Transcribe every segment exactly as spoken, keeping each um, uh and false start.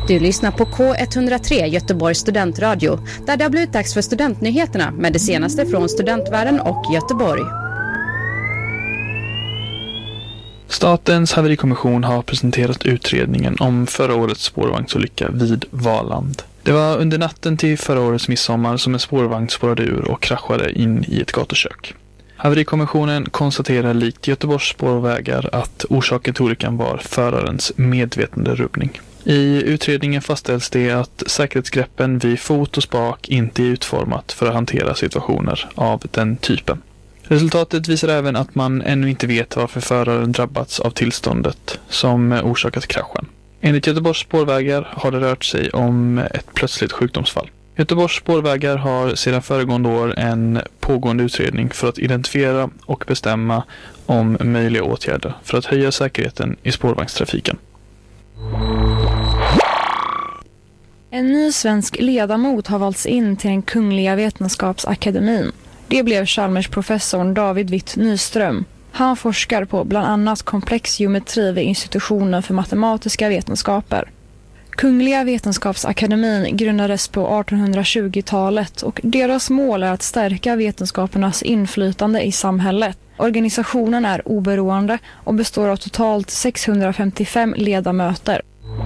Du lyssnar på K ett noll tre Göteborgs studentradio, där det har blivit dags för studentnyheterna med det senaste från studentvärlden och Göteborg. Statens haverikommission har presenterat utredningen om förra årets spårvagnsolycka vid Valand. Det var under natten till förra årets midsommar som en spårvagn spårade ur och kraschade in i ett gatukök. Haverikommissionen konstaterar likt Göteborgs spårvägar att orsaken till olyckan var förarens medvetanderubbning. I utredningen fastställs det att säkerhetsgreppen vid fot och spak inte är utformat för att hantera situationer av den typen. Resultatet visar även att man ännu inte vet varför föraren drabbats av tillståndet som orsakat kraschen. Enligt Göteborgs spårvägar har det rört sig om ett plötsligt sjukdomsfall. Göteborgs spårvägar har sedan föregående år en pågående utredning för att identifiera och bestämma om möjliga åtgärder för att höja säkerheten i spårvagnstrafiken. En ny svensk ledamot har valts in till den Kungliga Vetenskapsakademin. Det blev Chalmers-professorn David Witt Nyström. Han forskar på bland annat komplex geometri vid institutionen för matematiska vetenskaper. Kungliga Vetenskapsakademin grundades på artonhundratjugotalet och deras mål är att stärka vetenskapernas inflytande i samhället. Organisationen är oberoende och består av totalt sexhundrafemtiofem ledamöter.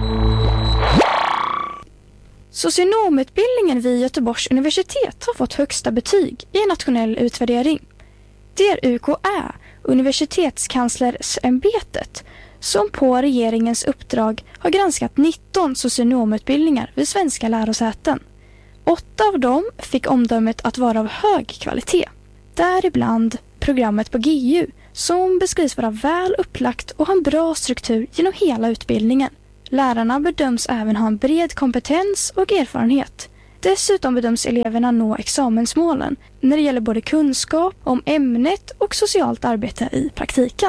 Socionomutbildningen vid Göteborgs universitet har fått högsta betyg i en nationell utvärdering. Det är U K Ä, Universitetskanslersämbetet, som på regeringens uppdrag har granskat nitton socionomutbildningar vid svenska lärosäten. Åtta av dem fick omdömet att vara av hög kvalitet. Däribland programmet på G U, som beskrivs vara väl upplagt och har en bra struktur genom hela utbildningen. Lärarna bedöms även ha en bred kompetens och erfarenhet. Dessutom bedöms eleverna nå examensmålen när det gäller både kunskap om ämnet och socialt arbete i praktiken.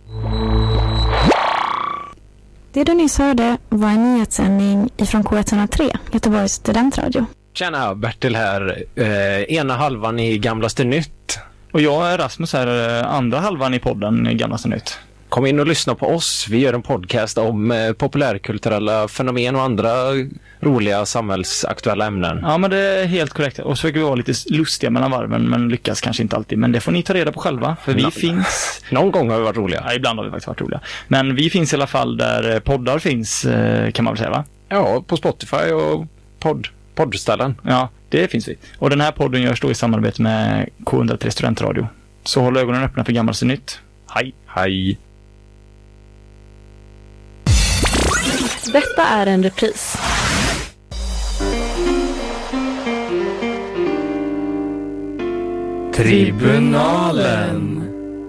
Det du nyss hörde var en nyhetssändning ifrån K ett noll tre, Göteborgs studentradio. Tjena, Bertil här. Eh, ena halvan i Gamlaste Nytt. Och jag är Rasmus här, andra halvan i podden Gamlaste Nytt. Kom in och lyssna på oss. Vi gör en podcast om eh, populärkulturella fenomen och andra roliga samhällsaktuella ämnen. Ja, men det är helt korrekt. Och så försöker vi vara lite lustiga mellan varven, men lyckas kanske inte alltid. Men det får ni ta reda på själva, för vi Nå- finns... Någon gång har vi varit roliga. Ja, ibland har vi faktiskt varit roliga. Men vi finns i alla fall där poddar finns, eh, kan man väl säga, va? Ja, på Spotify och podd, poddställen. Ja, det finns vi. Och den här podden görs då i samarbete med K ett noll tre Studentradio. Så håll ögonen öppna för Gamlaste Nytt. Hej! Hej! Detta är en repris. Tribunalen.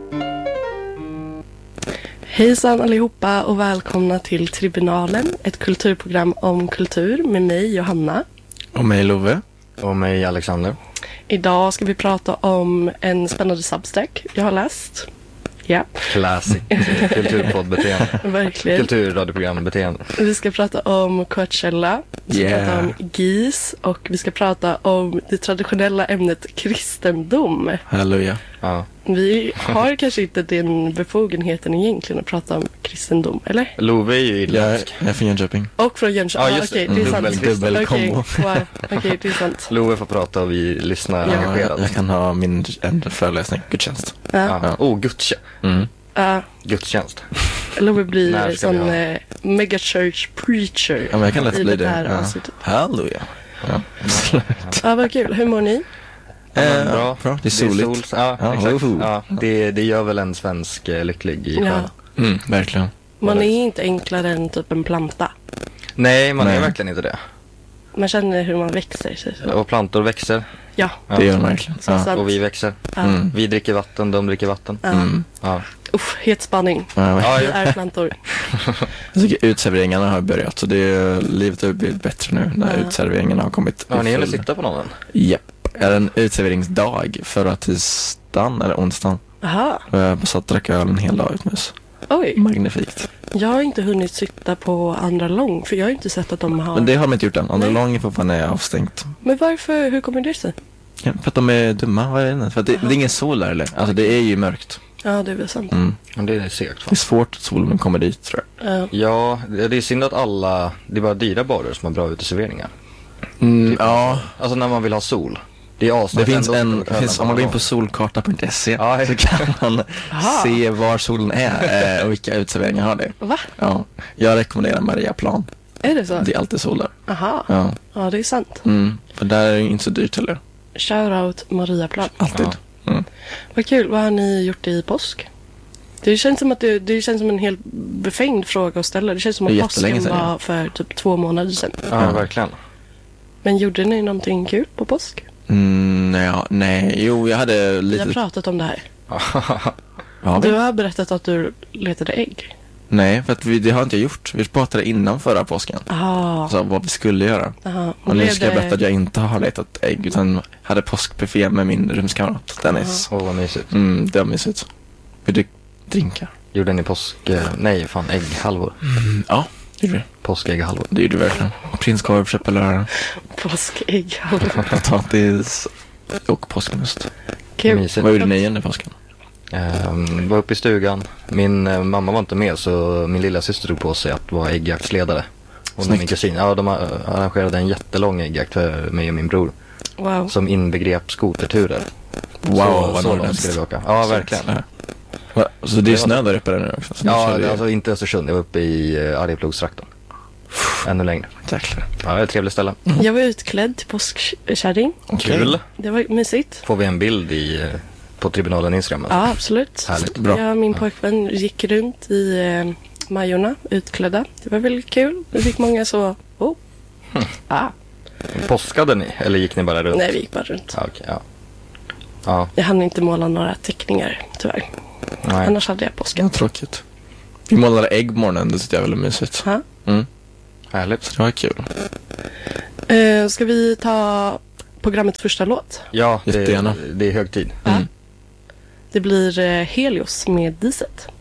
Hejsan allihopa och välkomna till Tribunalen, ett kulturprogram om kultur med mig Johanna. Och mig Love. Och mig Alexander. Idag ska vi prata om en spännande substack jag har läst. Ja. Classic. Kulturpoddbeteende. Verkligen. Kulturradioprogrambeteende. Vi ska prata om Coachella. Vi ska Yeah. prata om G I S. Och vi ska prata om det traditionella ämnet kristendom. Halleluja. Ja. Vi har kanske inte den befogenheten egentligen att prata om kristendom, eller? Love är ju irländsk. Jag är från Jönköping. Och från Jönköping. Ja, Ah, just okej, det. det är Mm. sant. Dubbel- dubbel Okej, kombo. wow. Okej, det är sant. Love får prata och vi lyssnar Ja. engagerat. Jag kan ha min en föreläsning, gudstjänst. Ja. Ja. Oh, gudstjänst. Mm. Uh, Gudstjänst. Love blir När ska vi sån ha? eh, mega church preacher. Ja, men jag kan lätt i bli det det. här Ja. avsnittet. Halleluja. Ja, Ja, vad kul. Hur mår ni? Ja, men Eh, bra. bra. Det är soligt. sol, ja, Ja, exakt. woho. Ja, det, det gör väl en svensk eh, lycklig i Ja. själen. Mm, verkligen. Man är inte enklare än typ en planta. Nej, man Nej. är verkligen inte det. Man känner hur man växer. Så. Och plantor växer. Ja. Ja. Det gör de verkligen. Så Ja. sant. Och vi växer. Ja. Mm. Vi dricker vatten, de dricker vatten. Ja. Mm. Ja. Uff, het spanning. Ja, Ja, Vi ja. är plantor. jag tycker utserveringarna har börjat, så det är, livet har blivit bättre nu när Ja. utserveringarna har kommit. Har ni i hunnit full- sitta på någon än? Japp. Är det en utserveringsdag förra tisdagen eller onsdagen? Aha. Och jag bara satt och drack öl en hel dag utomhus. Oj. Magnifikt. Jag har inte hunnit sitta på andra lång. För jag har inte sett att de har... Men det har de inte gjort än. Andra Nej. lång är fortfarande avstängt. Men varför? Hur kommer det sig? Ja, för att de är dumma, vad är det? För att det, det är ingen sol där eller? Alltså det är ju mörkt. Ja, det är väl sant. Mm. Men det är segt. Det är svårt att solen kommer dit, tror jag. Ja. Ja, det det är synd att alla, det är bara dyra barer som har bra uteserveringar. Mm, ja, Alltså när man vill ha sol. Det är asnice. det finns ändå en, på kvällen finns, om man går in på bara. solkarta punkt se Ja, så kan man Aha. se var solen är eh, och vilka uteserveringar har det. Va? Ja, jag rekommenderar Mariaplan. Är det så? Det är alltid sol där. Aha. Ja, Ja, det är sant. mm. För där är det inte så dyrt heller. Shoutout Mariaplan. Alltid. Ja. Mm. Vad kul. Vad har ni gjort i påsk? Det känns som att det, det känns som en helt befängd fråga att ställa. Det känns som Det är att påsken jättelänge sedan, ja. var för typ två månader sedan. Ja, Ja. verkligen. Men gjorde ni någonting kul på påsk? Mm, nej, ja, nej, jo, jag hade Vi lite... har pratat om det här. Ja, Du vi... har berättat att du letade ägg. Nej, för att vi, det har inte jag gjort. Vi pratade innan förra påsken. Aha. Alltså vad vi skulle göra. Aha. Och nu Blev ska jag det- berätta att jag inte har letat ägg utan hade påskbuffé med min rumskamrat Dennis. Åh, vad mysigt. Mm, det var mysigt. Vill du drinka? Gjorde ni påsk... eh, Nej, fan, ägghalvor. Mm, ja, det gjorde vi. Påskägghalvor. Det gjorde vi verkligen. Prinskorv, köttbullar, Påskägg. potatis och påskmust. Kul. Mysigt. Vad gjorde ni under påsken? Um, var uppe i stugan. Min eh, mamma var inte med så min lilla syster tog på sig att vara äggjaktsledare. Och Snyggt. min kusin. Ja, de har- arrangerade en jättelång äggjakt för mig och min bror. Wow. Som inbegrep skoterturer. Wow, så, vad så långt norrländskt. skulle vi åka. Ja, verkligen. Ja. Va? Så det är Det var- snö där uppe nu också? Så ni Ja, körde det, ju- alltså inte Östersund. Jag var uppe i uh, Arjeplogstrakten. Ännu längre. Jäklar. Ja, det är ett trevligt ställe. Jag var utklädd till påskkärring. Kul. Det var mysigt. Får vi en bild i, eh, på tribunalen Instagram? Alltså. Ja, absolut. Härligt. Bra. Jag och min pojkvän gick runt i eh, Majorna utklädda. Det var väldigt kul. Vi fick många så... Oh. Ah. Påskade ni? Eller gick ni bara runt? Nej, vi gick bara runt. Ja, okej, ja. Ja, Jag hann inte måla några teckningar, tyvärr. nej. Annars hade jag påsken. Ja, tråkigt. Vi målade ägg på morgonen, det tyckte jag var väldigt mysigt. Ha? Mm. Härligt. Alltså, Så det var kul. Eh, ska vi ta programmets första låt? Ja, det, Jättegärna. det är hög tid. Mm. Det blir eh, Helios med Diset.